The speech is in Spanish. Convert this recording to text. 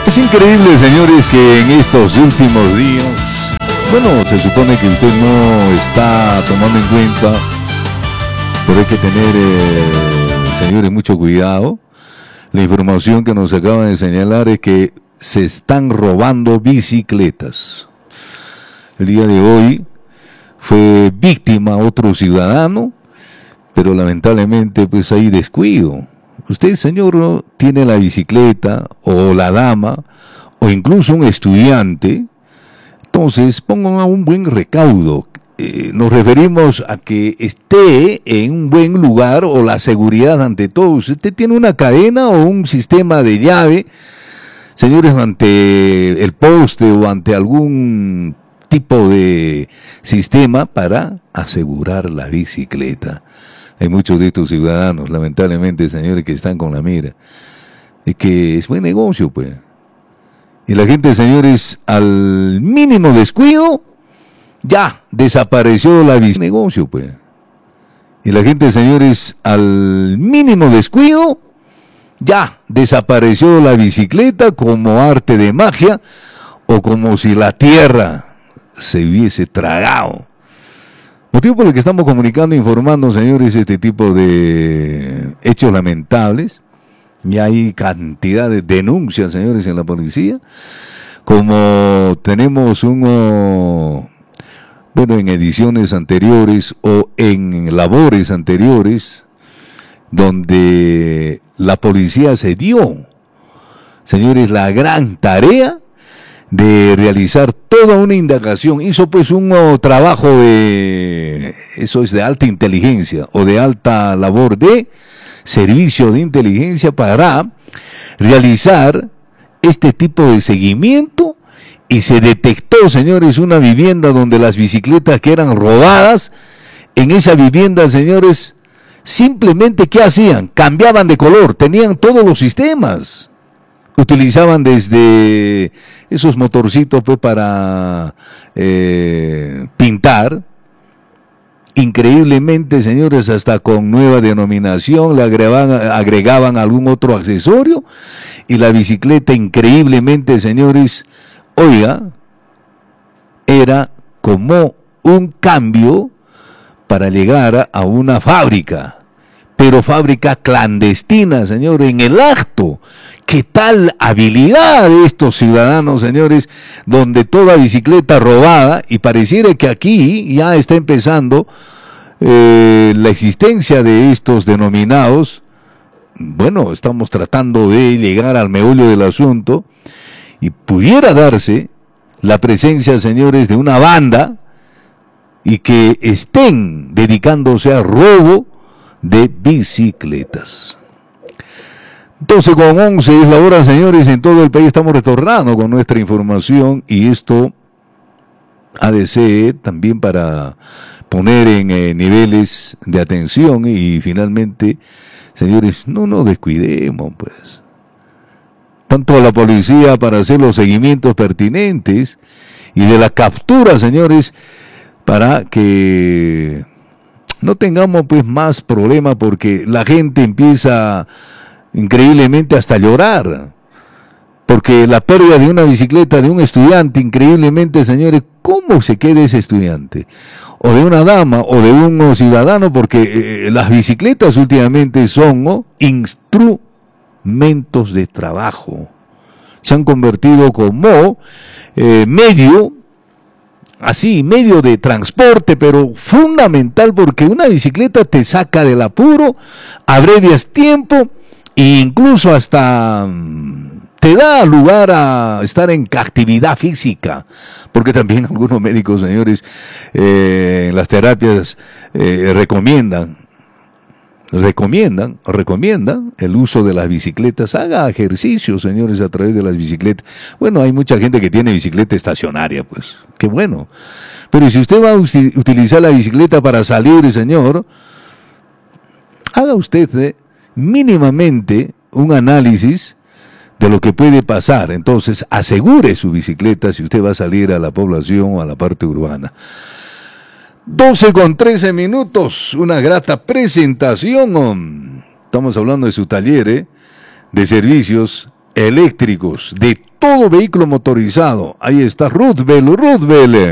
Es increíble, señores, que en estos últimos días, bueno, se supone que usted no está tomando en cuenta, pero hay que tener, señores, mucho cuidado. La información que nos acaban de señalar es que se están robando bicicletas. El día de hoy fue víctima otro ciudadano, pero lamentablemente pues hay descuido. Usted, señor, tiene la bicicleta, o la dama, o incluso un estudiante, entonces pongan a un buen recaudo. Nos referimos a que esté en un buen lugar, o la seguridad ante todo. Usted tiene una cadena o un sistema de llave, señores, ante el poste o ante algún tipo de sistema para asegurar la bicicleta. Hay muchos de estos ciudadanos, lamentablemente, señores, que están con la mira. Es que es buen negocio, pues. Y la gente, señores, al mínimo descuido, ya desapareció la bicicleta. Negocio, pues. Y la gente, señores, al mínimo descuido, ya desapareció la bicicleta como arte de magia, o como si la tierra se hubiese tragado. Motivo por el que estamos comunicando, informando, señores, este tipo de hechos lamentables. Y hay cantidad de denuncias, señores, en la policía. Como tenemos en ediciones anteriores o en labores anteriores, donde la policía se dio, señores, la gran tarea de realizar toda una indagación. Hizo pues un trabajo eso es de alta inteligencia, o de alta labor de servicio de inteligencia, para realizar este tipo de seguimiento. Y se detectó, señores, una vivienda donde las bicicletas que eran robadas, en esa vivienda, señores, simplemente, ¿qué hacían? Cambiaban de color, tenían todos los sistemas. Utilizaban desde esos motorcitos pues para pintar, increíblemente, señores, hasta con nueva denominación, le agregaban algún otro accesorio, y la bicicleta, increíblemente, señores, oiga, era como un cambio para llegar a una fábrica. Pero fábrica clandestina, señores, en el acto. ¿Qué tal habilidad de estos ciudadanos, señores? Donde toda bicicleta robada, y pareciera que aquí ya está empezando la existencia de estos denominados. Bueno, estamos tratando de llegar al meollo del asunto, y pudiera darse la presencia, señores, de una banda, y que estén dedicándose a robo de bicicletas. 12:11 es la hora, señores, en todo el país. Estamos retornando con nuestra información, y esto ha de ser también para poner en niveles de atención, y finalmente, señores, no nos descuidemos, pues. Tanto la policía para hacer los seguimientos pertinentes, y de la captura, señores, para que no tengamos pues más problemas, porque la gente empieza increíblemente hasta a llorar, porque la pérdida de una bicicleta de un estudiante, increíblemente, señores, ¿cómo se queda ese estudiante? O de una dama, o de un ciudadano, porque las bicicletas últimamente son instrumentos de trabajo. Se han convertido como medio de transporte, pero fundamental, porque una bicicleta te saca del apuro, abrevias tiempo, e incluso hasta te da lugar a estar en actividad física, porque también algunos médicos, señores, en las terapias recomiendan el uso de las bicicletas. Haga ejercicio, señores, a través de las bicicletas. Bueno, hay mucha gente que tiene bicicleta estacionaria, pues, qué bueno. Pero si usted va a utilizar la bicicleta para salir, señor, haga usted mínimamente un análisis de lo que puede pasar. Entonces, asegure su bicicleta si usted va a salir a la población o a la parte urbana. 12:13, una grata presentación. Estamos hablando de su taller de servicios eléctricos, de todo vehículo motorizado. Ahí está Ruthvel.